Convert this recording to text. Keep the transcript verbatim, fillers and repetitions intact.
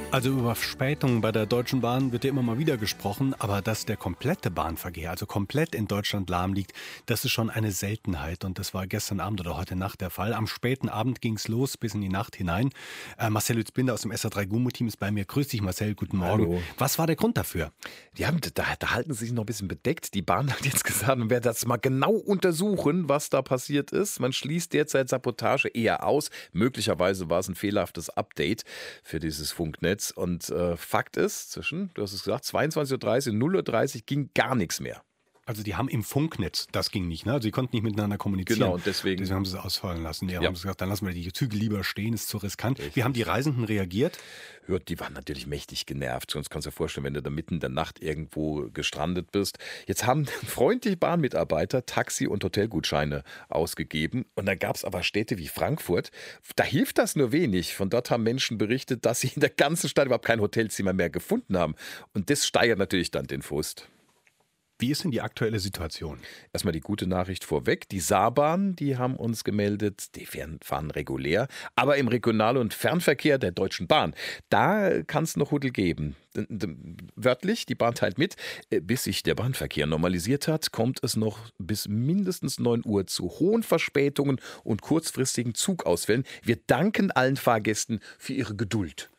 Also über Verspätungen bei der Deutschen Bahn wird ja immer mal wieder gesprochen, aber dass der komplette Bahnverkehr, also komplett in Deutschland lahm liegt, das ist schon eine Seltenheit und das war gestern Abend oder heute Nacht der Fall. Am späten Abend ging es los bis in die Nacht hinein. Äh, Marcel Lützbinder aus dem S R drei Gumo-Team ist bei mir. Grüß dich Marcel, guten Morgen. Hallo. Was war der Grund dafür? Ja, da, da halten sie sich noch ein bisschen bedeckt. Die Bahn hat jetzt gesagt, man werde das mal genau untersuchen, was da passiert ist. Man schließt derzeit Sabotage eher aus. Möglicherweise war es ein fehlerhaftes Update für dieses Funknetz. Und äh, Fakt ist, zwischen, du hast es gesagt, zweiundzwanzig Uhr dreißig und null Uhr dreißig ging gar nichts mehr. Also die haben im Funknetz, das ging nicht, ne? Also die konnten nicht miteinander kommunizieren. Genau, und deswegen, deswegen haben sie es ausfallen lassen. Ja, ja. haben sie gesagt, dann lassen wir die Züge lieber stehen, ist zu riskant. Wie haben die Reisenden reagiert? Ja, die waren natürlich mächtig genervt. Sonst kannst du dir vorstellen, wenn du da mitten in der Nacht irgendwo gestrandet bist. Jetzt haben freundliche Bahnmitarbeiter Taxi- und Hotelgutscheine ausgegeben. Und dann gab es aber Städte wie Frankfurt. Da hilft das nur wenig. Von dort haben Menschen berichtet, dass sie in der ganzen Stadt überhaupt kein Hotelzimmer mehr gefunden haben. Und das steigert natürlich dann den Frust. Wie ist denn die aktuelle Situation? Erstmal die gute Nachricht vorweg. Die Saarbahn, die haben uns gemeldet, die fahren regulär. Aber im Regional- und Fernverkehr der Deutschen Bahn, da kann es noch Huddel geben. Wörtlich, die Bahn teilt mit, bis sich der Bahnverkehr normalisiert hat, kommt es noch bis mindestens neun Uhr zu hohen Verspätungen und kurzfristigen Zugausfällen. Wir danken allen Fahrgästen für ihre Geduld.